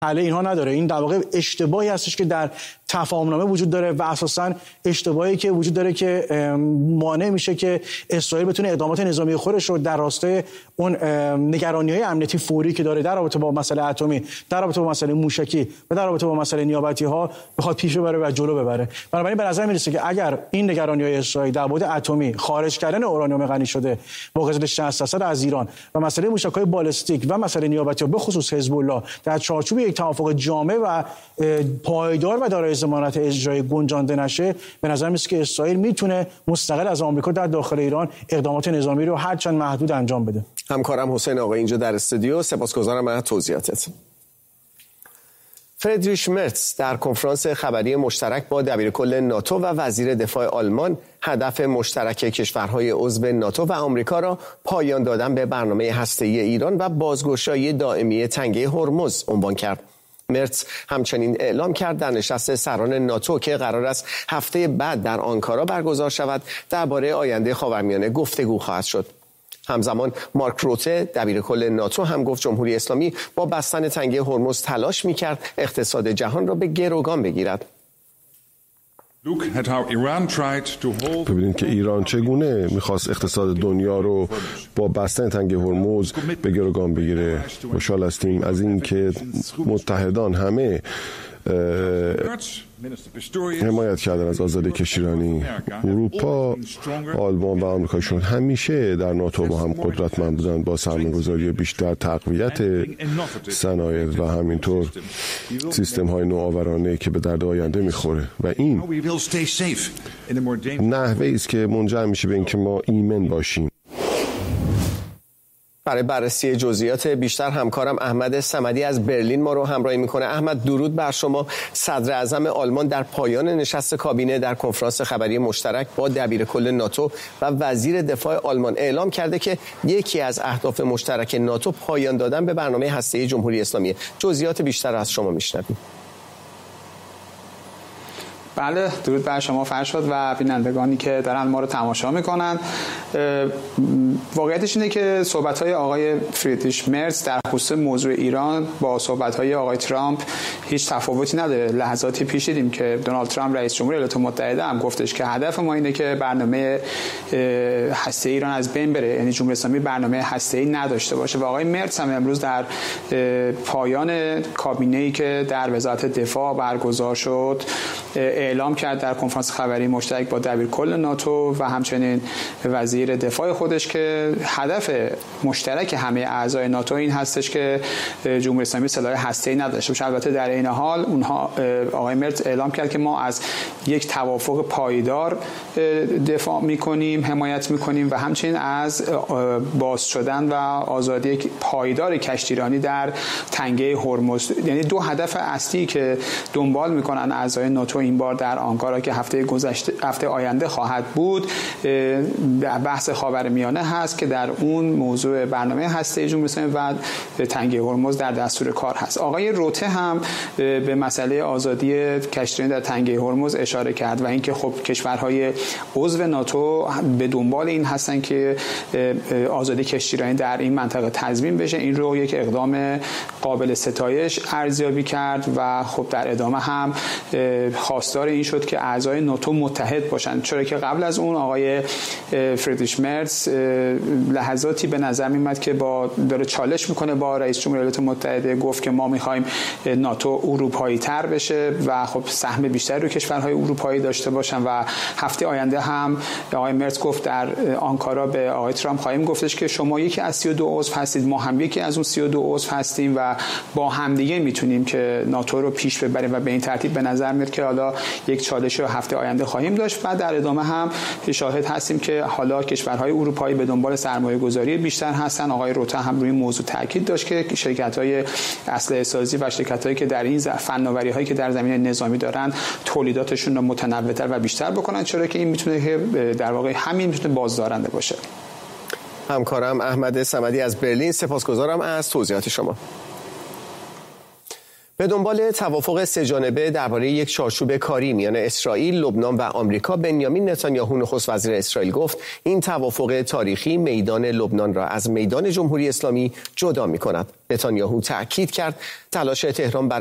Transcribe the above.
حل اینها نداره. این در واقع اشتباهی هستش که در تفاهمنامه وجود داره و اساساً اشتباهی که وجود داره که مانع میشه که اسرائیل بتونه اقدامات نظامی خودش رو در راستای اون نگرانی‌های امنیتی فوری که داره در رابطه با مسئله اتمی، در رابطه با مسئله موشکی و در رابطه با مسئله نیابتی‌ها بخواد پیش ببره و جلو ببره. بنابراین به نظر میرسه که اگر این نگرانی‌های اسرائیل در بعد اتمی، خارج کردن اورانیوم غنی شده با قسمت 60% از ایران و مسئله موشک‌های بالستیک و مسئله نیابتی به خصوص حزب الله در چارچوب یک توافق جامع و پایدار و دارای ضمانت اجرایی گنجانده نشه، به نظر میاد که اسرائیل میتونه مستقل از آمریکا در داخل ایران اقدامات نظامی رو هرچند محدود انجام بده. همکارم حسین آقای اینجا در استودیو، سپاسگزارم از توضیحاتت. فریدریش مرتز در کنفرانس خبری مشترک با دبیرکل ناتو و وزیر دفاع آلمان هدف مشترک کشورهای عضو ناتو و آمریکا را پایان دادن به برنامه هسته‌ای ایران و بازگشایی دائمی تنگه هرمز عنوان کرد. مرتز همچنین اعلام کرد در نشست سران ناتو که قرار است هفته بعد در آنکارا برگزار شود درباره آینده خاورمیانه گفتگو خواهد شد. همزمان مارک روته دبیرکل ناتو هم گفت جمهوری اسلامی با بستن تنگه هرمز تلاش می‌کرد اقتصاد جهان را به گروگان بگیرد. ببینید که ایران چگونه میخواست اقتصاد دنیا رو با بستن تنگه هرمز به گروگان بگیره. خوشحال هستیم از این که متحدان همه حمایت کردن از آزادی کشتیرانی. اروپا، آلمان و آمریکایشون همیشه در ناتو با هم قدرتمند بودن با سرمایه‌گذاری بیشتر، تقویت صنایع و همینطور سیستم های نوآورانه که به درد آینده میخوره و این نحوه‌ای است که منجر میشه به اینکه ما ایمن باشیم. برای بررسی جزئیات بیشتر همکارم احمد صمدی از برلین ما رو همراهی میکنه. احمد، درود بر شما. صدر اعظم آلمان در پایان نشست کابینه در کنفرانس خبری مشترک با دبیرکل ناتو و وزیر دفاع آلمان اعلام کرده که یکی از اهداف مشترک ناتو پایان دادن به برنامه هسته‌ای جمهوری اسلامی. جزئیات بیشتر از شما میشنویم. بله، درود بر شما فرشاد و بینندگانی که دارن ما رو تماشا میکنن. واقعیتش اینه که صحبت‌های آقای فریدریش مرتز در خصوص موضوع ایران با صحبت‌های آقای ترامپ هیچ تفاوتی نداره. لحظاتی پیش دیدیم که دونالد ترامپ رئیس جمهور ایالات متحده هم گفتش که هدف ما اینه که برنامه هسته‌ای ایران از بین بره، یعنی جمهوری اسلامی برنامه هسته‌ای نداشته باشه. و آقای مرتز هم امروز در پایان کابینه‌ای که در وزارت دفاع برگزار شد اعلام کرد در کنفرانس خبری مشترک با دبیرکل ناتو و همچنین وزیر دفاع خودش که هدف مشترک همه اعضای ناتو این هستش که جمهوری اسلامی سلاح هسته‌ای نداشته باشه. البته در این حال آقای مرتز اعلام کرد که ما از یک توافق پایدار دفاع می‌کنیم، حمایت می‌کنیم و همچنین از باز شدن و آزادی پایدار کشتیرانی در تنگه هرمز. یعنی دو هدف اصلی که دنبال می‌کنن اعضای ناتو این بار در آنکارا که هفته آینده خواهد بود بحث خاورمیانه هست که در اون موضوع برنامه هسته‌ای جمهوری اسلامی و تنگه هرمز در دستور کار هست. آقای روته هم به مسئله آزادی کشتیرانی در تنگه هرمز اشاره کرد و اینکه خب کشورهای عضو ناتو به دنبال این هستن که آزادی کشتیرانی در این منطقه تضمین بشه. این رو یک اقدام قابل ستایش ارزیابی کرد و خب در ادامه هم خواستار این شد که اعضای ناتو متحد باشند، چرا که قبل از اون آقای فریدریش مرتز لحظاتی به نظر میاد که داره چالش میکنه با رئیس جمهور ایالات متحده. گفت که ما میخوایم ناتو اروپایی تر بشه و خب سهم بیشتری رو کشورهای اروپایی داشته باشن و هفته آینده هم آقای مرتز گفت در آنکارا به آقای ترامپ خواهیم گفتش که شما یکی از 32 عضو هستید، ما هم یکی از اون 32 عضو هستیم و با همدیگه میتونیم که ناتو رو پیش ببریم و به این ترتیب به نظر میاد که حالا یک چالش رو هفته آینده خواهیم داشت و در ادامه هم شاهد هستیم که حالا کشورهای اروپایی به دنبال سرمایه‌گذاری بیشتر هستن. آقای روته هم روی این موضوع تاکید داشت که شرکت‌های اسلحه سازی و شرکت‌هایی که در این فناوری‌هایی که در زمینه نظامی دارن تولیداتشون رو متنوع‌تر و بیشتر بکنن، چرا که این میتونه که در واقع همین میتونه بازدارنده باشه. همکارم احمد صمدی از برلین، سپاسگزارم از توضیحات شما. به دنبال توافق سه‌جانبه درباره یک چارچوب کاری میان اسرائیل، لبنان و آمریکا، بنیامین نتانیاهو نخست وزیر اسرائیل گفت این توافق تاریخی میدان لبنان را از میدان جمهوری اسلامی جدا می‌کند. نتانیاهو تأکید کرد تلاش تهران برای